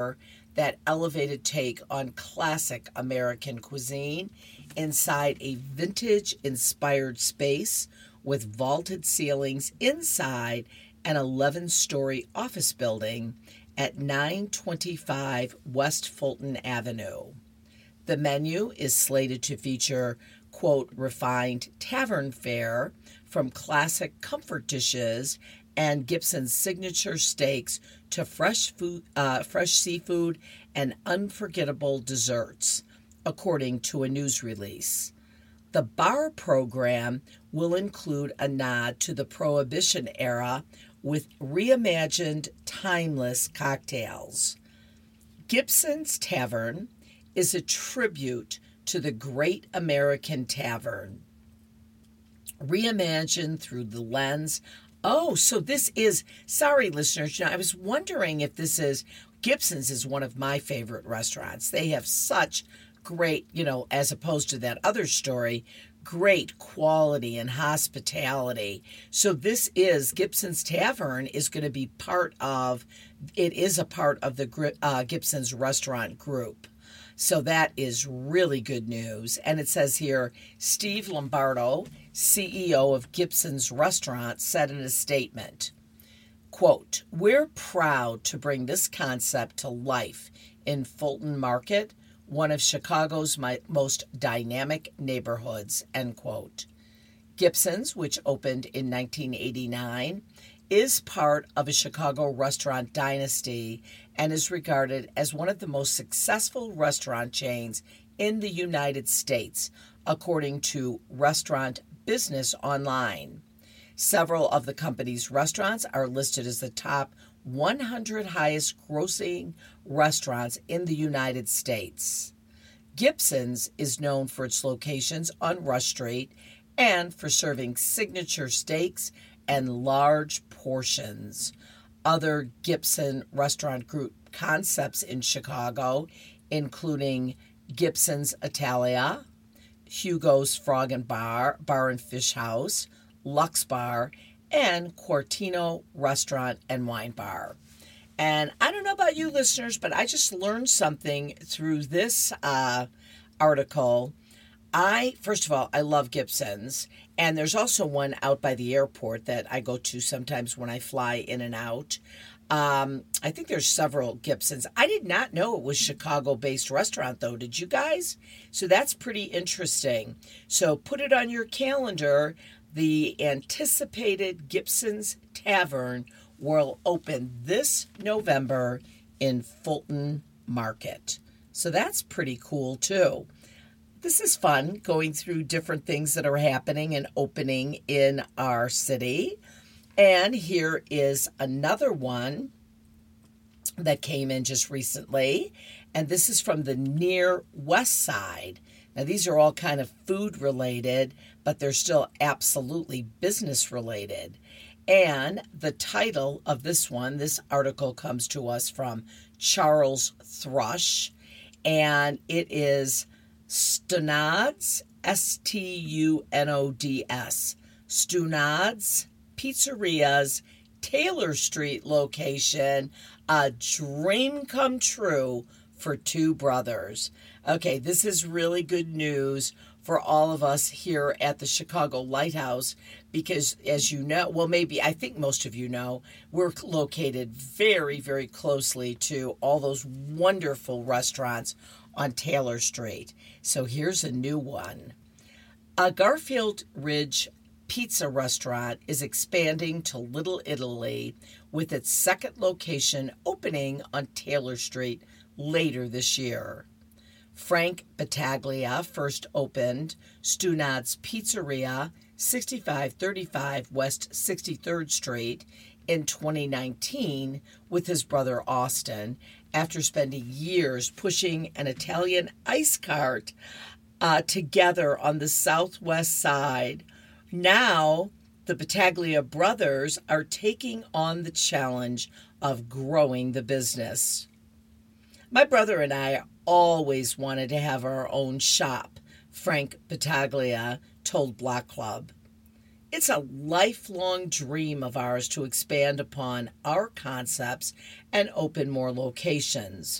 that elevated take on classic American cuisine inside a vintage inspired space with vaulted ceilings inside an 11-story office building at 925 West Fulton Avenue. The menu is slated to feature, quote, refined tavern fare from classic comfort dishes and Gibson's signature steaks to fresh seafood and unforgettable desserts, according to a news release. The bar program will include a nod to the Prohibition era with reimagined timeless cocktails. Gibson's Tavern is a tribute to the Great American Tavern, reimagined through the lens. Oh, so this is, sorry listeners, I was wondering if this is, Gibson's is one of my favorite restaurants. They have such great, as opposed to that other story, great quality and hospitality. So this is, Gibson's Tavern is going to be it is a part of the Gibson's restaurant group. So that is really good news. And it says here, Steve Lombardo, CEO of Gibson's Restaurant, said in a statement, quote, we're proud to bring this concept to life in Fulton Market, one of Chicago's most dynamic neighborhoods, end quote. Gibson's, which opened in 1989, is part of a Chicago restaurant dynasty and is regarded as one of the most successful restaurant chains in the United States, according to Restaurant Business Online. Several of the company's restaurants are listed as the top 100 highest grossing restaurants in the United States. Gibson's is known for its locations on Rush Street and for serving signature steaks and large portions. Other Gibson restaurant group concepts in Chicago, including Gibson's Italia, Hugo's Frog and Bar and Fish House, Lux Bar, and Quartino Restaurant and Wine Bar. And I don't know about you listeners, but I just learned something through this article. First of all, I love Gibson's, and there's also one out by the airport that I go to sometimes when I fly in and out. I think there's several Gibson's. I did not know it was a Chicago-based restaurant, though. Did you guys? So that's pretty interesting. So put it on your calendar. The anticipated Gibson's Tavern will open this November in Fulton Market. So that's pretty cool, too. This is fun, going through different things that are happening and opening in our city. And here is another one that came in just recently. And this is from the Near West Side. Now, these are all kind of food related, but they're still absolutely business related. And the title of this article comes to us from Charles Thrush, and it is Stunads, Stunods, Stunads Pizzeria's Taylor Street location, a dream come true for two brothers. Okay, this is really good news for all of us here at the Chicago Lighthouse because, as you know, well, maybe, I think most of you know, we're located very, very closely to all those wonderful restaurants on Taylor Street. So here's a new one. A Garfield Ridge pizza restaurant is expanding to Little Italy with its second location opening on Taylor Street later this year. Frank Battaglia first opened Stunads Pizzeria, 6535 West 63rd Street, in 2019 with his brother Austin after spending years pushing an Italian ice cart together on the southwest side. Now, the Battaglia brothers are taking on the challenge of growing the business. My brother and I always wanted to have our own shop, Frank Battaglia told Block Club. It's a lifelong dream of ours to expand upon our concepts and open more locations.